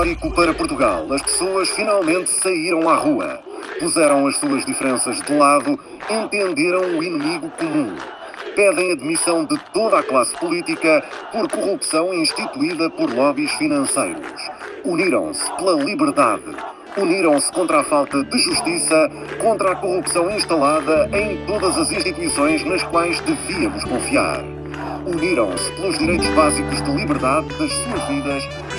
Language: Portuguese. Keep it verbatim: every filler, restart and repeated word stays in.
histórico para Portugal. As pessoas finalmente saíram à rua. Puseram as suas diferenças de lado, entenderam o inimigo comum. Pedem a demissão de toda a classe política por corrupção instituída por lobbies financeiros. Uniram-se pela liberdade. Uniram-se contra a falta de justiça, contra a corrupção instalada em todas as instituições nas quais devíamos confiar. Uniram-se pelos direitos básicos de liberdade das suas vidas